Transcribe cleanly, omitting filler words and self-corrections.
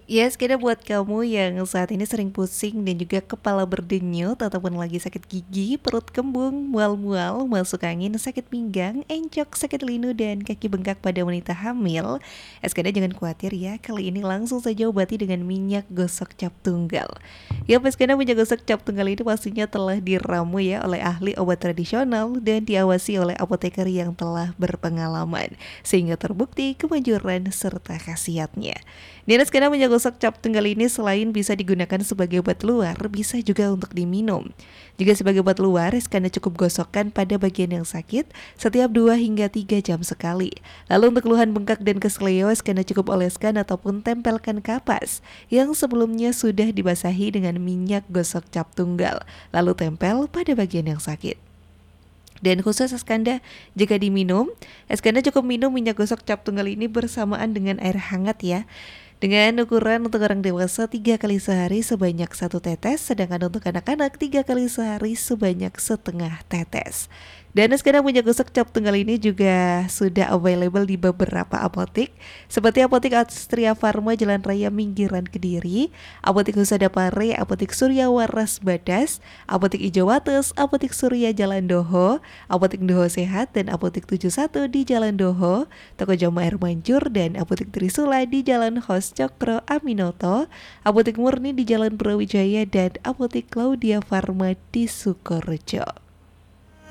Ya, sepeda buat kamu yang saat ini sering pusing dan juga kepala berdenyut ataupun lagi sakit gigi, perut kembung, mual-mual, masuk angin, sakit pinggang, encok, sakit linu, dan kaki bengkak pada wanita hamil. Eskada jangan khawatir ya, kali ini langsung saja obati dengan minyak gosok cap tunggal. Ya, Eskada minyak gosok cap tunggal ini pastinya telah diramu ya oleh ahli obat tradisional dan diawasi oleh apoteker yang telah berpengalaman, sehingga terbukti kemanjuran serta khasiatnya. Dinas Kena minyak gosok cap tunggal ini selain bisa digunakan sebagai obat luar, bisa juga untuk diminum. Jika sebagai obat luar, Eskana cukup gosokkan pada bagian yang sakit setiap 2 hingga 3 jam sekali. Lalu untuk keluhan bengkak dan kesleo, Eskana cukup oleskan ataupun tempelkan kapas yang sebelumnya sudah dibasahi dengan minyak gosok cap tunggal, lalu tempel pada bagian yang sakit. Dan khusus Eskanda, jika diminum, Eskanda cukup minum minyak gosok cap tunggal ini bersamaan dengan air hangat ya. Dengan ukuran untuk orang dewasa 3 kali sehari sebanyak 1 tetes, sedangkan untuk anak-anak 3 kali sehari sebanyak setengah tetes. Dan sekarang minyak gosok cap tunggal ini juga sudah available di beberapa apotek, seperti Apotek Astria Farma Jalan Raya Minggiran Kediri, Apotek Husada Pare, Apotek Surya Waras Badas, Apotek Ijo Wates, Apotek Surya Jalan Doho, Apotek Doho Sehat, dan Apotek 71 di Jalan Doho, Toko Jamu Air Mancur, dan Apotek Trisula di Jalan Hos Cokro Aminoto, Apotek Murni di Jalan Brawijaya, dan Apotek Claudia Farma di Sukorejo.